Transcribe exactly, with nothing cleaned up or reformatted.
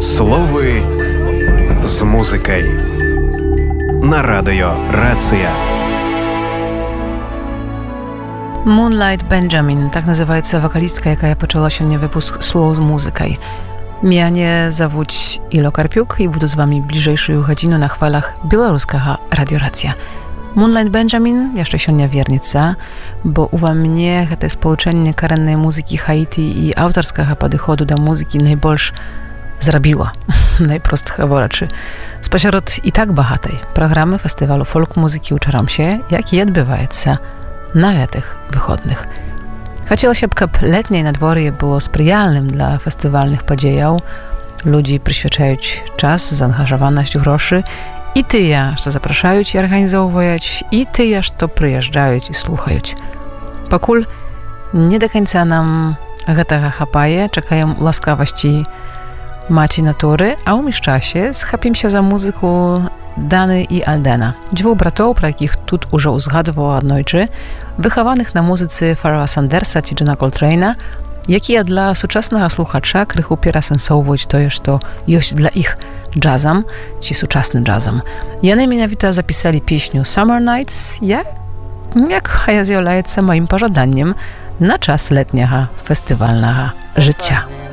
Слови з музикою на радіо Рація. Moonlight Benjamin, tak називається вокалістка, яка почала сьогодні випуск «Slow з музикою». Mnie zawódź Ilo Karpiuk i budu z wami bliżejszą godzinę na chwalach białoruskiego Radio Racja. Moonlight Benjamin jeszcze się wiernica, bo uwa mnie to społeczenie karennej muzyki Haiti i autorskiego podchodu do muzyki najbolsz zrobiła, najprostych wolaczy. Spośród i tak bohatej programy festiwalu folk muzyki uczaram się, jak i odbywaється na tych wychodnych. Хотілося щоб letniej nadworje było sprzyjalnym dla festiwalnych podziejów. Ludzi przyświadczaють czas, zaangażowaność groszy i tyja, co zapraszają i organizować, i tyja, co przyjeżdżają i słuchają. Покуль nie do końca nam гэтага хапае, czekają łaskawości maci natury, a u czasie schapim się za muzyku Dany i Aldena, dwóch bratów, pro jakich tu już uzgadywała odnojczy, wychowanych na muzyce Pharoah Sandersa czy Johna Coltrane'a, jak i dla współczesnego słuchacza krychu piera sensowość to jest to jest dla ich jazzem, czy współczesnym jazzem. Jany mianowita zapisali pieśnię Summer Nights, jak, jak zjawляется moim pożadaniem na czas letniego festiwalnego życia.